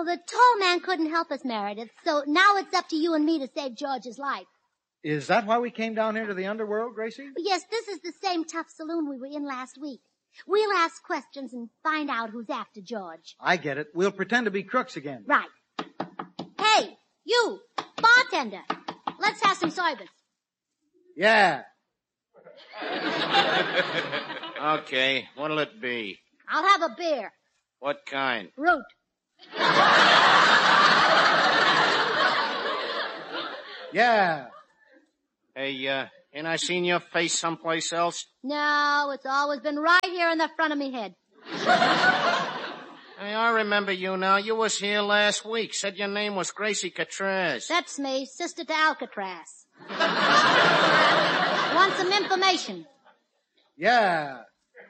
Well, the tall man couldn't help us, Meredith, so now it's up to you and me to save George's life. Is that why we came down here to the underworld, Gracie? Yes, this is the same tough saloon we were in last week. We'll ask questions and find out who's after George. I get it. We'll pretend to be crooks again. Right. Hey, you, bartender, let's have some service. Yeah. Okay, what'll it be? I'll have a beer. What kind? Root. Yeah. Hey, ain't I seen your face someplace else? No, it's always been right here in the front of me head. Hey, I remember you now. You was here last week. Said your name was Gracie Catraz. That's me, sister to Alcatraz. Want some information? Yeah.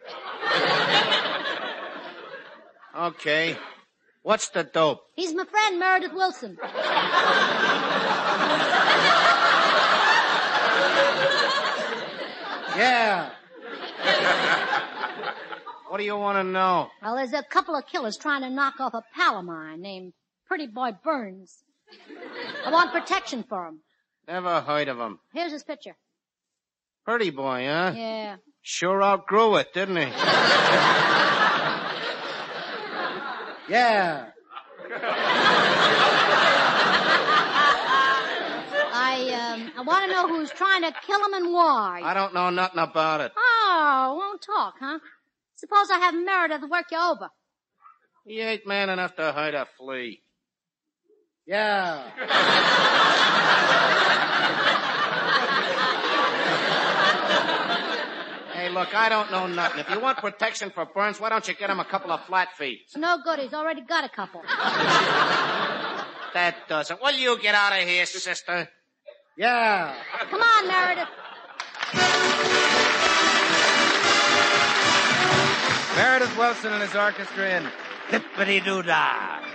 Okay. What's the dope? He's my friend, Meredith Wilson. Yeah. What do you want to know? Well, there's a couple of killers trying to knock off a pal of mine named Pretty Boy Burns. I want protection for him. Never heard of him. Here's his picture. Pretty boy, huh? Yeah. Sure outgrew it, didn't he? Yeah. I want to know who's trying to kill him and why. I don't know nothing about it. Oh, won't talk, huh? Suppose I have Meredith work you over. He ain't man enough to hurt a flea. Yeah. Hey, look, I don't know nothing. If you want protection for Burns, why don't you get him a couple of flat feet? It's no good. He's already got a couple. That doesn't. Will you get out of here, sister? Yeah. Come on, Meredith. Meredith Wilson and his orchestra in Lippity-Doo-Dah.